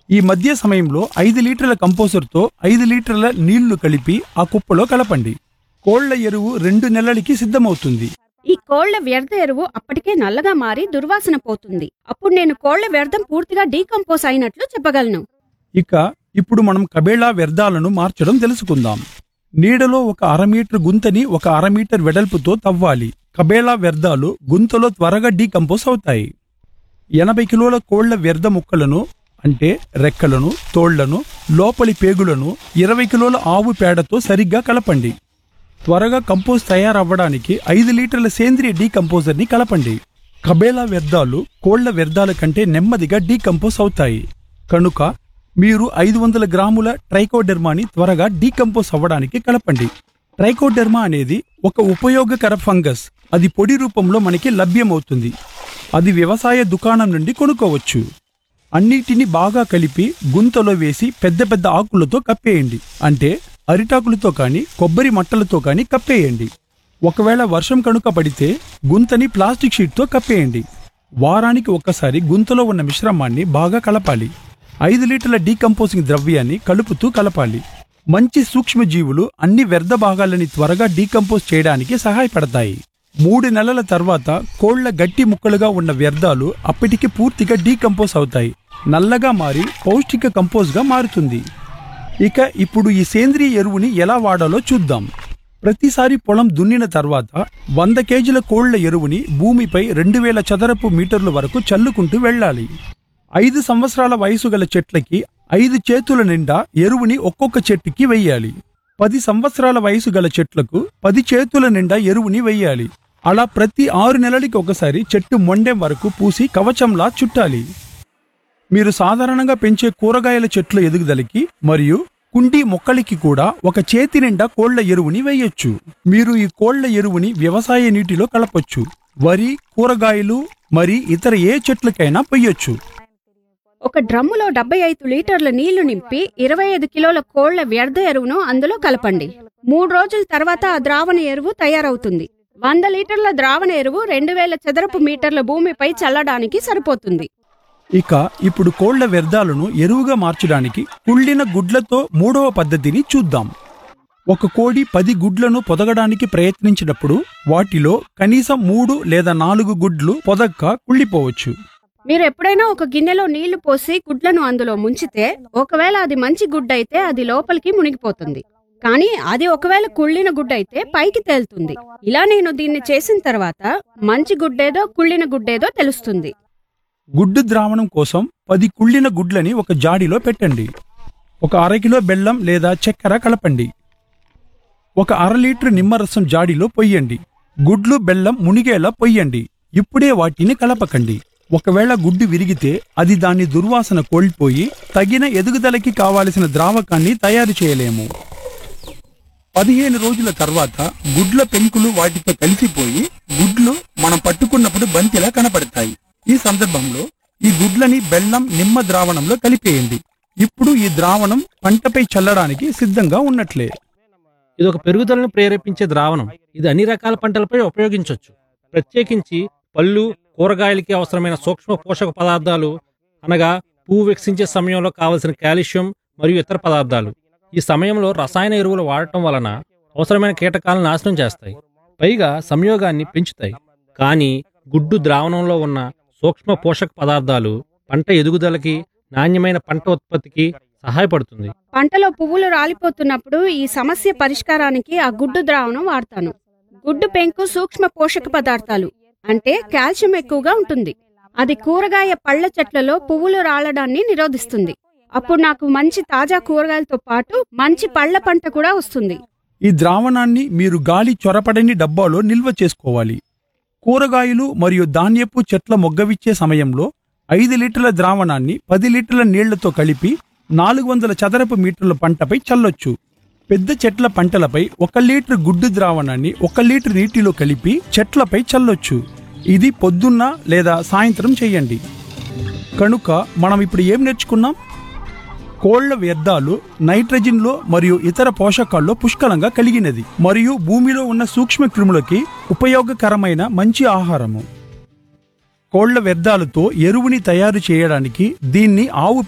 ఈ మధ్య సమయంలో 5 లీటర్ల కంపోస్టర్తో 5 లీటర్ల నీళ్లు కలిపి ఆ కుప్పలో కలపండి. కోళ్ల ఎరువు 2 నెలలకి సిద్ధమవుతుంది. ఈ కోళ్ల వ్యర్థ ఎరువు అప్పటికే నల్లగా మారి దుర్వాసన పోతుంది. అప్పుడు నేను కోళ్ల వ్యర్థం పూర్తిగా డీకంపోజ్ అయినట్లు చెప్పగలను. ఇప్పుడు మనం కబేళా వ్యర్థాలను మార్చడం తెలుసుకుందాం. నీడలో ఒక 1/2 మీటర్ గుంతని 1/2 మీటర్ వెడల్పుతో తవ్వాలి. కబేళా వ్యర్థాలు గుంతలో త్వరగా డీకంపోజ్ అవుతాయి. 80 కిలోల కోళ్ల వ్యర్థ ముక్కలను అంటే రెక్కలను, తోళ్లను, లోపలి పేగులను 20 కిలోల ఆవు పేడతో సరిగ్గా కలపండి. త్వరగా కంపోజ్ తయారవ్వడానికి 5 లీటర్ల సేంద్రియ డీకంపోజర్ని కలపండి. కబేళా వ్యర్థాలు కోళ్ల వ్యర్థాల కంటే నెమ్మదిగా డీకంపోజ్ అవుతాయి కనుక మీరు 500 గ్రాముల ట్రైకోడెర్మాని త్వరగా డీకంపోజ్ అవ్వడానికి కలపండి. ట్రైకోడెర్మా అనేది ఒక ఉపయోగకర ఫంగస్. అది పొడి రూపంలో మనకి లభ్యమవుతుంది. అది వ్యవసాయ దుకాణం నుండి కొనుక్కోవచ్చు. అన్నిటినీ బాగా కలిపి గుంతలో వేసి పెద్ద పెద్ద ఆకులతో కప్పేయండి. అంటే అరిటాకులతో కానీ కొబ్బరి మట్టలతో కానీ కప్పేయండి. ఒకవేళ వర్షం కనుక పడితే గుంతని ప్లాస్టిక్ షీట్తో కప్పేయండి. వారానికి ఒక్కసారి గుంతలో ఉన్న మిశ్రమాన్ని బాగా కలపాలి. 5 లీటర్ల డీకంపోజింగ్ ద్రవ్యాన్ని కలుపుతూ కలపాలి. మంచి సూక్ష్మజీవులు అన్ని వ్యర్థ భాగాలని త్వరగా డీకంపోజ్ చేయడానికి సహాయపడతాయి. 3 నెలల తర్వాత కోళ్ల గట్టి ముక్కలుగా ఉన్న వ్యర్థాలు అప్పటికి పూర్తిగా డీకంపోజ్ అవుతాయి. నల్లగా మారి పౌష్టిక కంపోజ్గా మారుతుంది. ఇప్పుడు ఈ సేంద్రియ ఎరువుని ఎలా వాడాలో చూద్దాం. ప్రతిసారి పొలం దున్నిన తర్వాత 100 కేజీల కోళ్ల ఎరువుని భూమిపై 2000 చదరపు మీటర్ల వరకు చల్లుకుంటూ వెళ్ళాలి. 5 సంవత్సరాల వయసు గల చెట్లకి 5 చేతుల నిండా ఎరువుని ఒక్కొక్క చెట్టుకి వెయ్యాలి. 10 సంవత్సరాల వయసు గల చెట్లకు 10 చేతుల నిండా ఎరువుని వెయ్యాలి. అలా ప్రతి 6 నెలలకి ఒకసారి చెట్టు మొండెం వరకు పూసి కవచంలా చుట్టాలి. మీరు సాధారణంగా పెంచే కూరగాయల చెట్ల ఎదుగుదలకి మరియు కుండీ మొక్కలకి కూడా 1 చేతి నిండా కోళ్ల ఎరువుని వేయొచ్చు. మీరు ఈ కోళ్ల ఎరువుని వ్యవసాయ నీటిలో కలపొచ్చు. వరి, కూరగాయలు మరి ఇతర ఏ చెట్లకైనా పొయ్యొచ్చు. ఒక డ్రమ్ములో 75 లీటర్ల నీళ్లు నింపి 25 కిలోల కోళ్ల వ్యర్థ ఎరువును అందులో కలపండి. 3 రోజుల తర్వాత ఆ ద్రావణ ఎరువు తయారవుతుంది. 100 లీటర్ల ద్రావణ ఎరువు 2000 చదరపు మీటర్ల భూమిపై చల్లడానికి సరిపోతుంది. ఇప్పుడు కోళ్ల వ్యర్థాలను ఎరువుగా మార్చడానికి కుళ్ళిన గుడ్లతో 3వ పద్ధతిని చూద్దాం. ఒక కోడి 10 గుడ్లను పొదగడానికి ప్రయత్నించినప్పుడు వాటిలో కనీసం 3 లేదా 4 గుడ్లు పొదక్క కుళ్ళిపోవచ్చు. మీరు ఎప్పుడైనా ఒక గిన్నెలో నీళ్లు పోసి గుడ్లను అందులో ముంచితే ఒకవేళ అది మంచి గుడ్డైతే అది లోపలికి మునిగిపోతుంది. కానీ అది ఒకవేళ కుళ్ళిన గుడ్డైతే పైకి తేలుతుంది. ఇలా నేను దీన్ని చేసిన తర్వాత మంచి గుడ్డేదో కుళ్ళిన గుడ్డేదో తెలుస్తుంది. గుడ్డు ద్రావణం కోసం 10 కుళ్ళిన గుడ్లని ఒక జాడీలో పెట్టండి. ఒక 1/2 కిలో బెల్లం లేదా చక్కెర కలపండి. ఒక 1/2 లీటర్ నిమ్మరసం జాడీలో పొయ్యండి. గుడ్లు బెల్లం మునిగేలా పొయ్యండి. ఇప్పుడే వాటిని కలపకండి. ఒకవేళ గుడ్డు విరిగితే అది దాని దుర్వాసన కోల్పోయి తగిన ఎదుగుదలకి కావలసిన ద్రావకాన్ని తయారు చేయలేము. 15 రోజుల తర్వాత గుడ్ల పెంకులు వాటితో కలిసిపోయి గుడ్లు మనం పట్టుకున్నప్పుడు బంతిలా కనపడతాయి. ఈ సందర్భంలో ఈ గుడ్లని బెల్లం, నిమ్మ ద్రావణంలో కలిపేయండి. ఇప్పుడు ఈ ద్రావణం పంటపై చల్లడానికి సిద్ధంగా ఉన్నట్లే. ఇది ఒక పెరుగుదలను ప్రేరేపించే ద్రావణం. ఇది అన్ని రకాల పంటలపై ఉపయోగించవచ్చు. ప్రత్యేకించి పళ్ళు, కూరగాయలకి అవసరమైన సూక్ష్మ పోషక పదార్థాలు అనగా పువ్వు వికసించే సమయంలో కావలసిన కాల్షియం మరియు ఇతర పదార్థాలు. ఈ సమయంలో రసాయన ఎరువులు వాడటం వలన అవసరమైన కీటకాలను నాశనం చేస్తాయి, పైగా సంయోగాన్ని పెంచుతాయి. కానీ గుడ్డు ద్రావణంలో ఉన్న సూక్ష్మ పోషక పదార్థాలు పంట ఎదుగుదలకి, నాణ్యమైన పంట ఉత్పత్తికి సహాయపడుతుంది. పంటలో పువ్వులు రాలిపోతున్నప్పుడు ఈ సమస్య పరిష్కారానికి ఆ గుడ్డు ద్రావణం వాడతాను. గుడ్డు పెంకు సూక్ష్మ పోషక పదార్థాలు అంటే కాల్షియం ఎక్కువగా ఉంటుంది. అది కూరగాయ పళ్ళ చెట్లలో పువ్వులు రాలడాన్ని నిరోధిస్తుంది. అప్పుడు నాకు మంచి తాజా కూరగాయలతో పాటు మంచి పళ్ళ పంట కూడా వస్తుంది. ఈ ద్రావణాన్ని మీరు గాలి చొరపడని డబ్బాలో నిల్వ చేసుకోవాలి. కూరగాయలు మరియు ధాన్యపు చెట్ల మొగ్గవిచ్చే సమయంలో 5 లీటర్ల ద్రావణాన్ని 10 లీటర్ల నీళ్లతో కలిపి 400 చదరపు మీటర్ల పంటపై చల్లొచ్చు. పెద్ద చెట్ల పంటలపై 1 లీటర్ గుడ్డు ద్రావణాన్ని 1 లీటర్ నీటిలో కలిపి చెట్లపై చల్లొచ్చు. ఇది పొద్దున్న లేదా సాయంత్రం చేయండి. కనుక మనం ఇప్పుడు ఏం నేర్చుకున్నాం? కోళ్ల వ్యర్థాలు నైట్రోజన్లో మరియు ఇతర పోషకాల్లో పుష్కలంగా కలిగినది మరియు భూమిలో ఉన్న సూక్ష్మ క్రిములకి ఉపయోగకరమైన మంచి ఆహారము. కోళ్ల వ్యర్థాలతో ఎరువుని తయారు చేయడానికి దీన్ని ఆవు